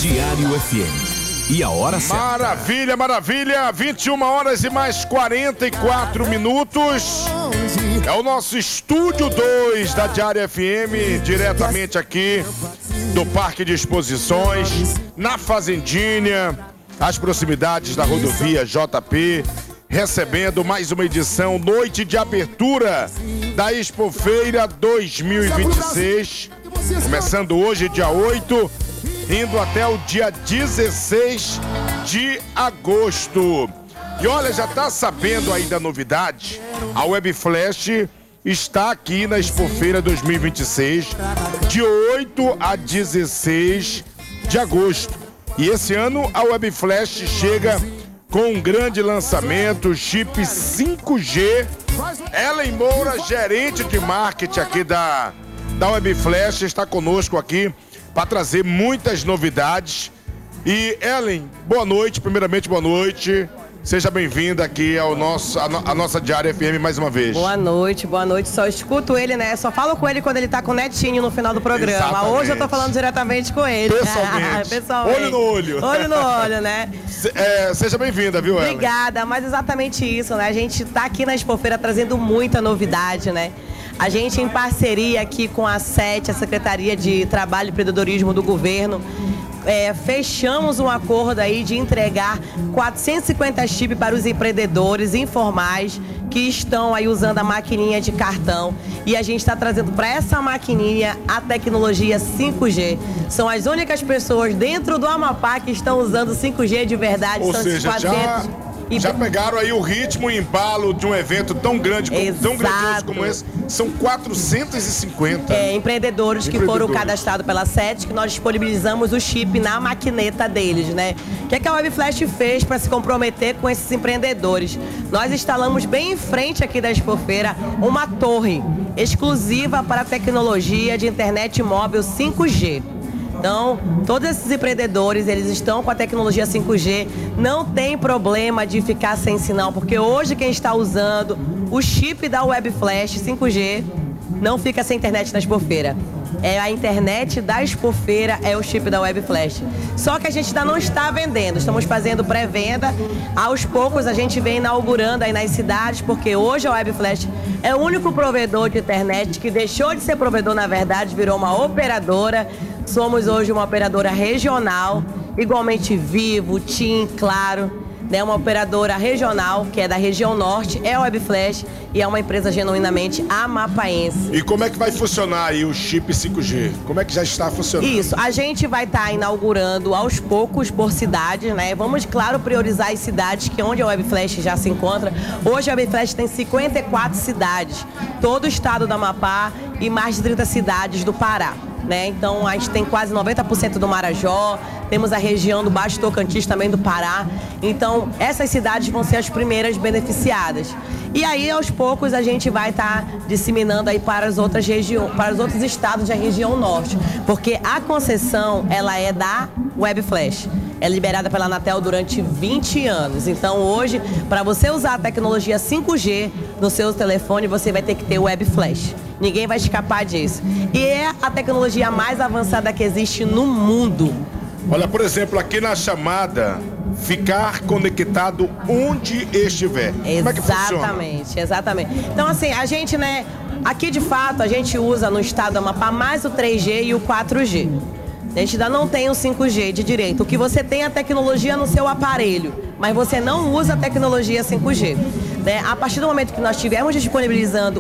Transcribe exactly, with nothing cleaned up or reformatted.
Diário F M. E a hora certa. Maravilha, maravilha. vinte e uma horas e mais quarenta e quatro minutos. É o nosso Estúdio dois da Diário F M, diretamente aqui do Parque de Exposições, na Fazendinha, às proximidades da rodovia J P, recebendo mais uma edição, noite de abertura da Expofeira dois mil e vinte e seis. Começando hoje, dia oito, indo até o dia dezesseis de agosto. E olha, já tá sabendo aí da novidade? A Web Flash está aqui na Expofeira dois mil e vinte e seis, de oito a dezesseis de agosto. E esse ano a Web Flash chega com um grande lançamento, chip cinco G. Ellen Moura, gerente de marketing aqui da, da Web Flash, está conosco aqui para trazer muitas novidades. E Ellen, boa noite, primeiramente boa noite. Seja bem-vinda aqui ao nosso, a, no, a nossa Diário F M mais uma vez. Boa noite, boa noite. Só escuto ele, né? Só falo com ele quando ele tá com o netinho no final do programa. Exatamente. Hoje eu tô falando diretamente com ele. Pessoalmente. Pessoalmente. Olho no olho. Olho no olho, né? Se, é, seja bem-vinda, viu, Ellen? Obrigada, mas exatamente isso, né? A gente tá aqui na Expofeira trazendo muita novidade, né? A gente, em parceria aqui com a SET, a Secretaria de Trabalho e Empreendedorismo do Governo, É, fechamos um acordo aí de entregar quatrocentos e cinquenta chips para os empreendedores informais que estão aí usando a maquininha de cartão. E a gente está trazendo para essa maquininha a tecnologia cinco G. São as únicas pessoas dentro do Amapá que estão usando cinco G de verdade. Ou São seja, quatrocentos... já... Já pegaram aí o ritmo e embalo de um evento tão grande, tão grandioso como esse. São quatrocentos e cinquenta. É, empreendedores, empreendedores que foram cadastrados pela SET, que nós disponibilizamos o chip na maquineta deles, né? O que, é que a Web Flash fez para se comprometer com esses empreendedores? Nós instalamos bem em frente aqui da Expofeira uma torre exclusiva para a tecnologia de internet móvel cinco G. Então, todos esses empreendedores, eles estão com a tecnologia cinco G, não tem problema de ficar sem sinal, porque hoje quem está usando o chip da Web Flash cinco G não fica sem internet na Expofeira. É a internet da Expofeira, é o chip da Web Flash. Só que a gente ainda não está vendendo, estamos fazendo pré-venda. Aos poucos a gente vem inaugurando aí nas cidades, porque hoje a Web Flash é o único provedor de internet que deixou de ser provedor, na verdade, virou uma operadora. Somos hoje uma operadora regional, igualmente Vivo, TIM, Claro, né? Uma operadora regional, que é da região norte, é a Web Flash e é uma empresa genuinamente amapaense. E como é que vai funcionar aí o chip cinco G? Como é que já está funcionando? Isso, a gente vai estar inaugurando aos poucos por cidades, né? Vamos, claro, priorizar as cidades que onde a Web Flash já se encontra. Hoje a Web Flash tem cinquenta e quatro cidades, todo o estado do Amapá e mais de trinta cidades do Pará. Né? Então a gente tem quase noventa por cento do Marajó, temos a região do Baixo Tocantins também do Pará. Então essas cidades vão ser as primeiras beneficiadas. E aí aos poucos a gente vai estar tá disseminando aí para as outras regiões, para os outros estados da região norte, porque a concessão ela é da Web Flash. É liberada pela Anatel durante vinte anos. Então hoje, para você usar a tecnologia cinco G no seu telefone, você vai ter que ter o Web Flash. Ninguém vai escapar disso. E é a tecnologia mais avançada que existe no mundo. Olha, por exemplo, aqui na chamada, ficar conectado onde estiver. Exatamente, como é que funciona? Exatamente. Então, assim, a gente, né, aqui de fato, a gente usa no estado do Amapá mais o três G e o quatro G. A gente ainda não tem o cinco G de direito. O que você tem é a tecnologia no seu aparelho, mas você não usa a tecnologia cinco G. Né? A partir do momento que nós estivermos disponibilizando